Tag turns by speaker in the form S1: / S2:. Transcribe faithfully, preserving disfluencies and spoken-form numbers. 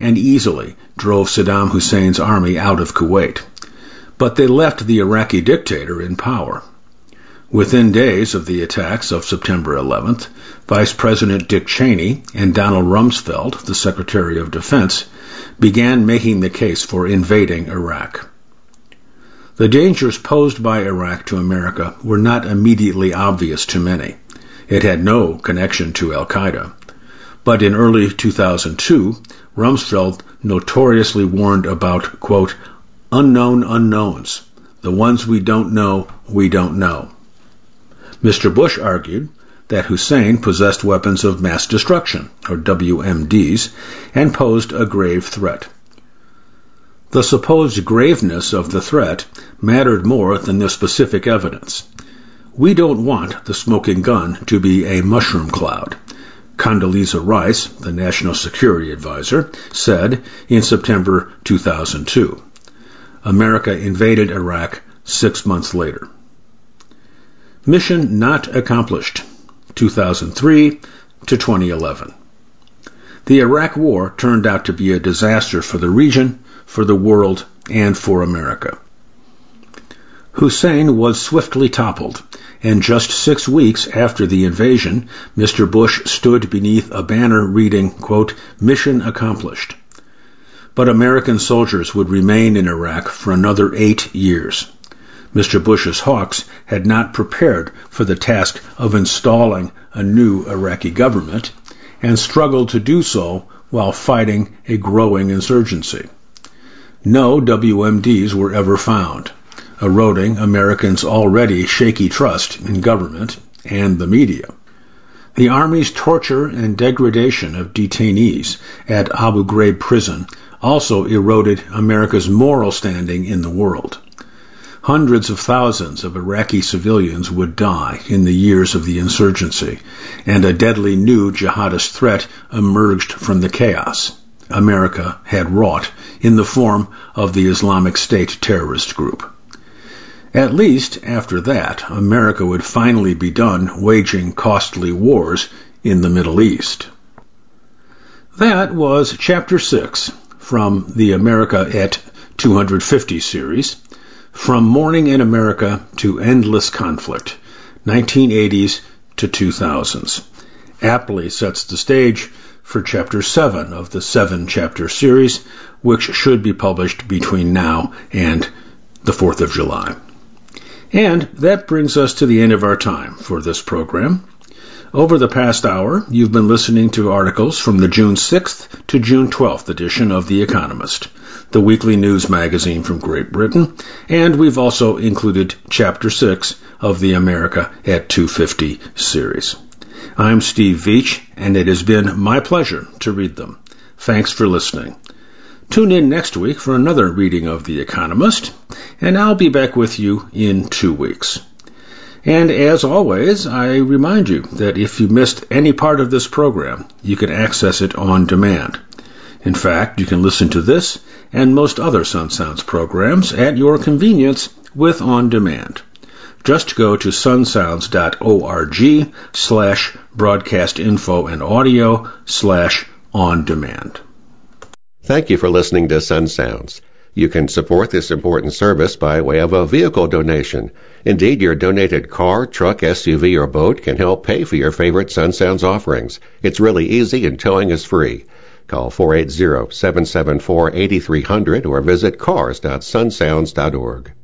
S1: and easily drove Saddam Hussein's army out of Kuwait. But they left the Iraqi dictator in power. Within days of the attacks of September eleventh, Vice President Dick Cheney and Donald Rumsfeld, the Secretary of Defense, began making the case for invading Iraq. The dangers posed by Iraq to America were not immediately obvious to many. It had no connection to Al-Qaeda. But in early two thousand two, Rumsfeld notoriously warned about, quote, unknown unknowns, the ones we don't know, we don't know. Mister Bush argued that Hussein possessed weapons of mass destruction, or W M Ds, and posed a grave threat. The supposed graveness of the threat mattered more than the specific evidence. We don't want the smoking gun to be a mushroom cloud, Condoleezza Rice, the National Security Advisor, said in September two thousand two. America invaded Iraq six months later. Mission not accomplished, two thousand three to twenty eleven. The Iraq War turned out to be a disaster for the region, for the world, and for America. Hussein was swiftly toppled, and just six weeks after the invasion, Mister Bush stood beneath a banner reading, quote, mission accomplished. But American soldiers would remain in Iraq for another eight years. Mister Bush's hawks had not prepared for the task of installing a new Iraqi government, and struggled to do so while fighting a growing insurgency. No W M Ds were ever found, eroding Americans' already shaky trust in government and the media. The Army's torture and degradation of detainees at Abu Ghraib prison also eroded America's moral standing in the world. Hundreds of thousands of Iraqi civilians would die in the years of the insurgency, and a deadly new jihadist threat emerged from the chaos America had wrought in the form of the Islamic State terrorist group. At least, after that, America would finally be done waging costly wars in the Middle East. That was Chapter six from the America at two hundred fifty series, From Morning in America to Endless Conflict, nineteen eighties to two thousands. Aptly sets the stage for Chapter seven of the seven-chapter series, which should be published between now and the fourth of July. And that brings us to the end of our time for this program. Over the past hour, you've been listening to articles from the June sixth to June twelfth edition of The Economist, the weekly news magazine from Great Britain, and we've also included Chapter six of the America at two fifty series. I'm Steve Veach, and it has been my pleasure to read them. Thanks for listening. Tune in next week for another reading of The Economist, and I'll be back with you in two weeks. And as always, I remind you that if you missed any part of this program, you can access it on demand. In fact, you can listen to this and most other Sun Sounds programs at your convenience with On Demand. Just go to sunsounds.org slash broadcast info and audio slash on demand.
S2: Thank you for listening to Sun Sounds. You can support this important service by way of a vehicle donation. Indeed, your donated car, truck, S U V, or boat can help pay for your favorite Sun Sounds offerings. It's really easy and towing is free. Call four eight zero, seven seven four, eight three zero zero or visit cars dot sun sounds dot org.